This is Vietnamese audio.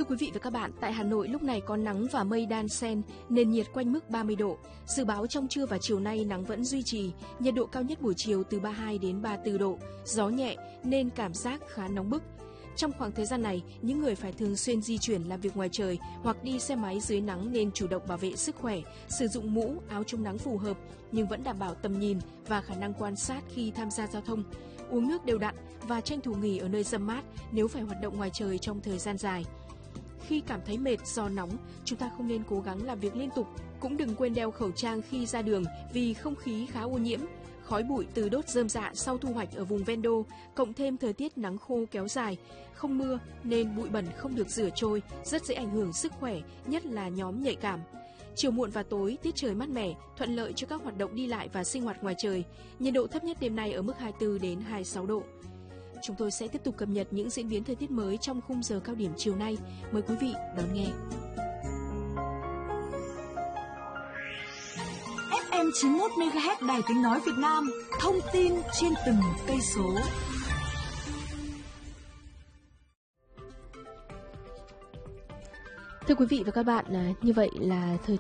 Thưa quý vị và các bạn, tại Hà Nội lúc này có nắng và mây đan xen, nền nhiệt quanh mức 30 độ. Dự báo trong trưa và chiều nay nắng vẫn duy trì, nhiệt độ cao nhất buổi chiều từ 32 đến 34 độ, gió nhẹ nên cảm giác khá nóng bức. Trong khoảng thời gian này, những người phải thường xuyên di chuyển làm việc ngoài trời hoặc đi xe máy dưới nắng nên chủ động bảo vệ sức khỏe, sử dụng mũ, áo chống nắng phù hợp nhưng vẫn đảm bảo tầm nhìn và khả năng quan sát khi tham gia giao thông. Uống nước đều đặn và tranh thủ nghỉ ở nơi râm mát nếu phải hoạt động ngoài trời trong thời gian dài. Khi cảm thấy mệt do nóng, chúng ta không nên cố gắng làm việc liên tục. Cũng đừng quên đeo khẩu trang khi ra đường vì không khí khá ô nhiễm. Khói bụi từ đốt rơm rạ sau thu hoạch ở vùng ven đô, cộng thêm thời tiết nắng khô kéo dài, không mưa nên bụi bẩn không được rửa trôi, rất dễ ảnh hưởng sức khỏe, nhất là nhóm nhạy cảm. Chiều muộn và tối, tiết trời mát mẻ, thuận lợi cho các hoạt động đi lại và sinh hoạt ngoài trời. Nhiệt độ thấp nhất đêm nay ở mức 24 đến 26 độ. Chúng tôi sẽ tiếp tục cập nhật những diễn biến thời tiết mới trong khung giờ cao điểm chiều nay. Mời quý vị đón nghe. FM 91 MHz Đài Tiếng nói Việt Nam, thông tin trên từng cây số. Thưa quý vị và các bạn, như vậy là thời